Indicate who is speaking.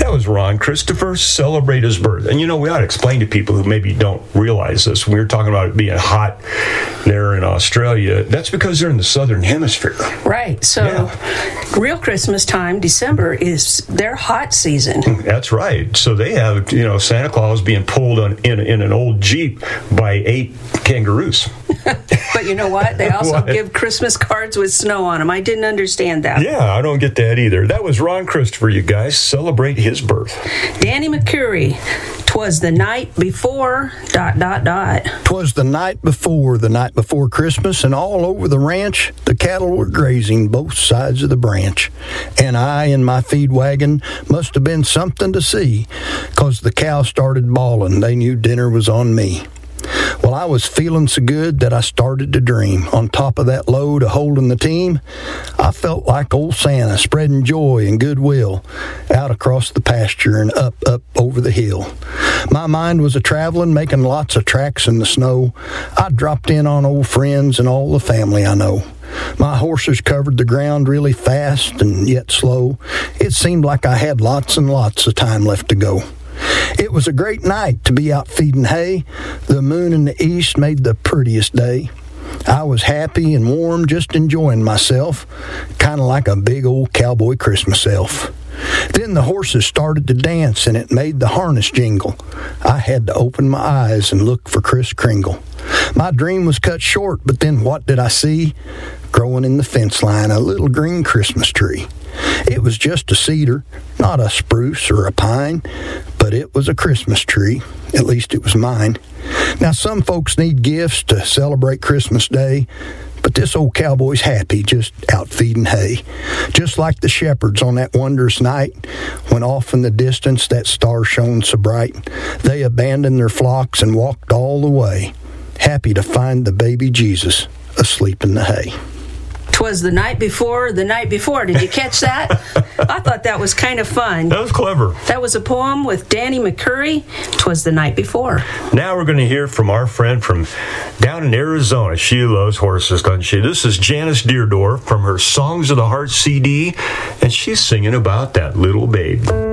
Speaker 1: That was Ron Christopher, Celebrate His Birth. And we ought to explain to people who maybe don't realize this. We were talking about it being hot there in Australia. That's because they're in the southern hemisphere.
Speaker 2: Right. So real Christmas time, December, is their hot season.
Speaker 1: That's right. So they have, Santa Claus being pulled in an old Jeep by 8 kangaroos.
Speaker 2: But you know what? They also give Christmas cards with snow on them. I didn't understand that.
Speaker 1: Yeah, I don't get that either. That was Ron Christopher, you guys. Celebrate his birth.
Speaker 2: Danny McCurry, 'twas the night before, ...
Speaker 3: 'Twas the night before Christmas, and all over the ranch, the cattle were grazing both sides of the branch. And I in my feed wagon must have been something to see, 'cause the cows started bawling. They knew dinner was on me. Well, I was feeling so good that I started to dream. On top of that load of holding the team, I felt like old Santa spreading joy and goodwill out across the pasture and up over the hill. My mind was a-traveling, making lots of tracks in the snow. I dropped in on old friends and all the family I know. My horses covered the ground really fast and yet slow. It seemed like I had lots and lots of time left to go. It was a great night to be out feeding hay. The moon in the east made the prettiest day. I was happy and warm, just enjoying myself, kind of like a big old cowboy Christmas elf. Then the horses started to dance, and it made the harness jingle. I had to open my eyes and look for Kris Kringle. My dream was cut short, but then what did I see? Growing in the fence line, a little green Christmas tree. It was just a cedar, not a spruce or a pine, but it was a Christmas tree. At least it was mine. Now, some folks need gifts to celebrate Christmas Day, but this old cowboy's happy just out feeding hay. Just like the shepherds on that wondrous night, when off in the distance that star shone so bright, they abandoned their flocks and walked all the way, happy to find the baby Jesus asleep in the hay.
Speaker 2: 'Twas the night before. Did you catch that? I thought that was kind of fun.
Speaker 1: That was clever.
Speaker 2: That was a poem with Danny McCurry. 'Twas the night before.
Speaker 1: Now we're going to hear from our friend from down in Arizona. She loves horses, doesn't she? This is Janice Deardorff from her Songs of the Heart CD, and she's singing about that little babe.